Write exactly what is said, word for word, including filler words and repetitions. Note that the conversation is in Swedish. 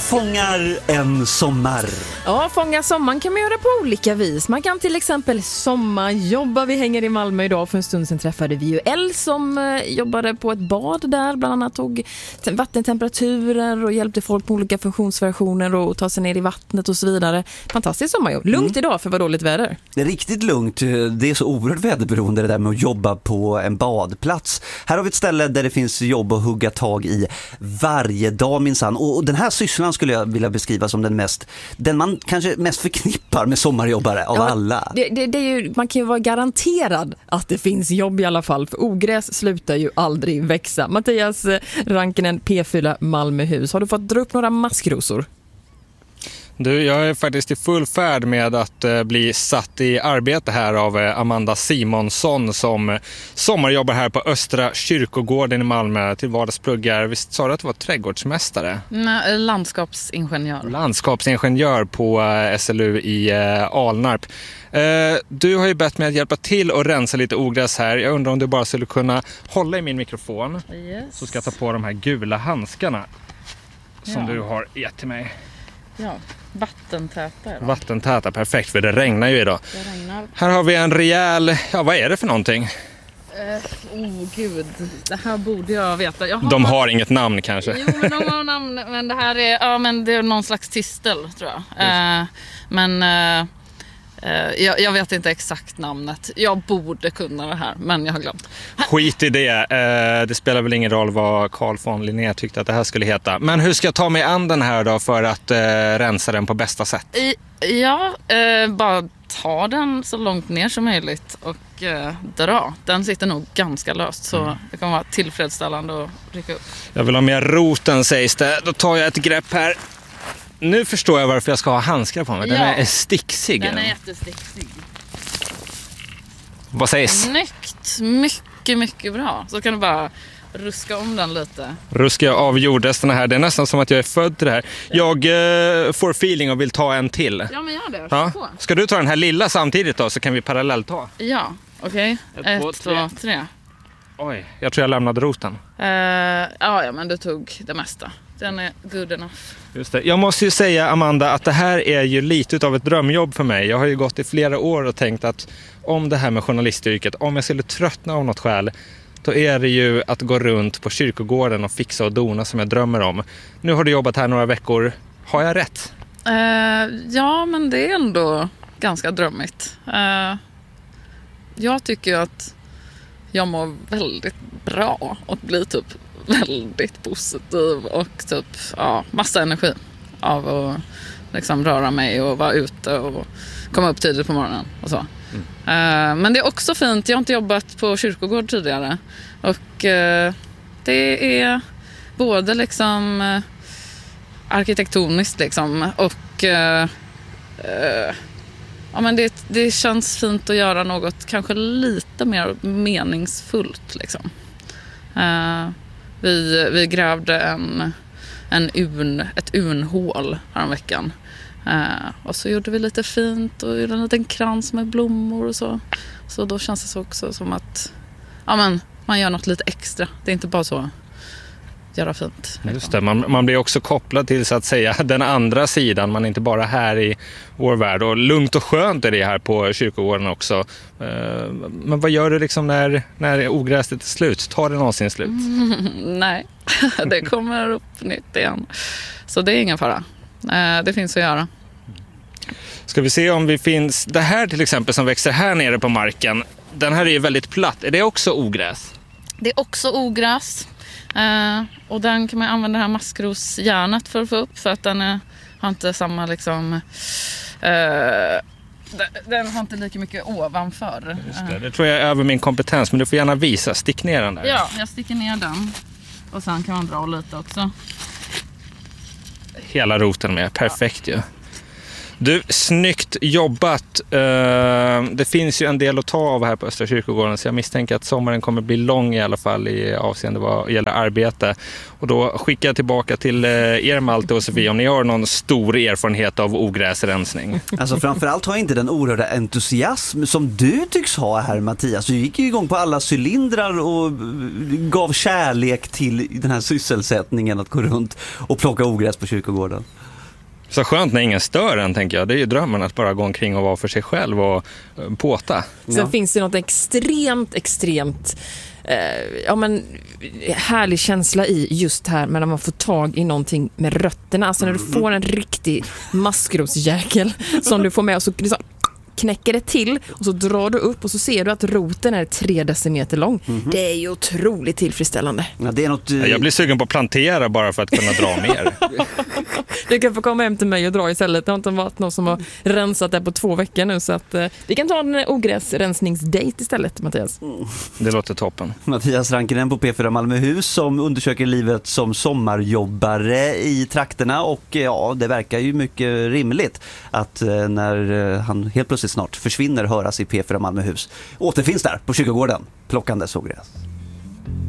fångar en sommar. Ja, fånga sommaren kan man göra på olika vis. Man kan till exempel sommarjobba. Vi hänger i Malmö idag. För en stund sedan träffade vi ju Elle som eh, jobbade på ett bad där. Bland annat tog vattentemperaturer och hjälpte folk med olika funktionsversioner och ta sig ner i vattnet och så vidare. Fantastiskt sommarjobb. Lugnt mm. idag för vad dåligt väder. Det är riktigt lugnt. Det är så oerhört väderberoende det där med att jobba på en badplats. Här har vi ett ställe där det finns jobb att hugga tag i varje dag minsann. Och den här sysslan skulle jag vilja beskriva som den mest, den man kanske mest förknippar med sommarjobbare av ja, alla. Det, det, det är ju, man kan ju vara garanterad att det finns jobb i alla fall, för ogräs slutar ju aldrig växa. Mattias Rankinen, P fyra Malmöhus, har du fått dra upp några maskrosor? Du, jag är faktiskt i full färd med att eh, bli satt i arbete här av eh, Amanda Simonsson som eh, sommarjobbar här på Östra kyrkogården i Malmö till vardagspluggar. Visst sa du att du var trädgårdsmästare? Nej, landskapsingenjör. Landskapsingenjör på eh, S L U i eh, Alnarp. Eh, du har ju bett mig att hjälpa till och rensa lite ogräs här. Jag undrar om du bara skulle kunna hålla i min mikrofon. Yes. Så ska jag ta på de här gula handskarna som ja. du har gett till mig. Ja, vattentäta. Då. Vattentäta, perfekt, för det regnar ju idag. Det regnar. Här har vi en rejäl, ja vad är det för någonting? Eh, oh gud, det här borde jag veta. Jag har... De har inget namn kanske. Jo, men de har namn, men det här är, ja men det är någon slags tistel tror jag. Eh, men eh, eh, jag, jag vet inte exakt namnet. Jag borde kunna det här, men jag har glömt. Skit i det. Eh, det spelar väl ingen roll vad Carl von Linné tyckte att det här skulle heta. Men hur ska jag ta mig an den här då för att eh, rensa den på bästa sätt? I, ja, eh, bara ta den så långt ner som möjligt och eh, dra. Den sitter nog ganska löst så mm. det kan vara tillfredsställande att rycka upp. Jag vill ha mer roten sägs det. Då tar jag ett grepp här. Nu förstår jag varför jag ska ha handskar på mig. Den ja, är sticksig. Den är jättesticksig. Vad sägs? Snyggt, mycket, mycket bra. Så kan du bara ruska om den lite. Ruska av jordresterna här. Det är nästan som att jag är född till det här. Jag eh, får feeling och vill ta en till. Ja, men gör det. Ja. Ska du ta den här lilla samtidigt då så kan vi parallellt ta? Ja, okej. Okay. Ett, ett, två, tre. Oj, jag tror jag lämnade roten. Uh, ja, ja, men du tog det mesta. Den är good enough. Just det. Jag måste ju säga, Amanda, att det här är ju lite av ett drömjobb för mig. Jag har ju gått i flera år och tänkt att om det här med journalistyrket, om jag skulle tröttna av något skäl, då är det ju att gå runt på kyrkogården och fixa och dona som jag drömmer om. Nu har du jobbat här några veckor. Har jag rätt? Uh, ja, men det är ändå ganska drömmigt. Uh, jag tycker ju att jag mår väldigt bra och blir typ väldigt positiv och typ ja, massa energi av att liksom röra mig och vara ute och komma upp tidigt på morgonen och så. Mm. Uh, men det är också fint, jag har inte jobbat på kyrkogård tidigare och uh, det är både liksom uh, arkitektoniskt liksom och uh, uh, ja, men det, det känns fint att göra något kanske lite mer meningsfullt liksom. Uh, vi, vi grävde en, en un, ett unhål här veckan. Uh, och så gjorde vi lite fint och gjorde en liten krans med blommor och så. Så då känns det också som att ja, men, man gör något lite extra. Det är inte bara så göra fint. Just det, man, man blir också kopplad till så att säga den andra sidan. Man är inte bara här i vår värld. Och lugnt och skönt är det här på kyrkogården också. Uh, men vad gör du liksom när, när ogräset är slut? Tar det någonsin slut? Mm, nej, det kommer upp nytt igen. Så det är ingen fara. Uh, det finns att göra. Ska vi se om vi finns... Det här till exempel som växer här nere på marken. Den här är ju väldigt platt. Är det också ogräs? Det är också ogräs. Uh, och den kan man använda det här maskrosjärnet för att få upp för att den är, har inte samma liksom uh, den, den har inte lika mycket ovanför. Just det, det tror jag är över min kompetens, men du får gärna visa, stick ner den där. Ja, jag sticker ner den och sen kan man dra lite också. Hela roten med, perfekt ju. Ja. Du, snyggt jobbat. Det finns ju en del att ta av här på Östra kyrkogården, så jag misstänker att sommaren kommer bli lång i alla fall i avseende vad gäller arbete. Och då skickar jag tillbaka till er, Malte och Sofie, om ni har någon stor erfarenhet av ogräsrensning. Alltså framförallt har jag inte den oerhörda entusiasm som du tycks ha här, Mattias. Du gick ju igång på alla cylindrar och gav kärlek till den här sysselsättningen att gå runt och plocka ogräs på kyrkogården. Så skönt när ingen stör en, tänker jag. Det är ju drömmen att bara gå omkring och vara för sig själv och påta. Sen Ja. finns det något extremt, extremt eh, ja, men, härlig känsla i just här när man får tag i någonting med rötterna. Alltså när du får en riktig maskrosjäkel som du får med och så liksom knäcker det till och så drar du upp och så ser du att roten är tre decimeter lång. Mm-hmm. Det är ju otroligt tillfredsställande. Ja, det är något, uh... Jag blir sugen på att plantera bara för att kunna dra mer. Du kan få komma hem till mig och dra istället. Det har inte varit någon som har rensat det på två veckor nu, så att uh, vi kan ta en ogräsrensningsdate istället, Mattias. Mm. Det låter toppen. Mattias Rankinen på P fyra Malmöhus som undersöker livet som sommarjobbare i trakterna, och ja, det verkar ju mycket rimligt att uh, när uh, han helt plötsligt snart försvinner höras i P fyra Malmöhus återfinns där på kyrkogården plockandes ogräs.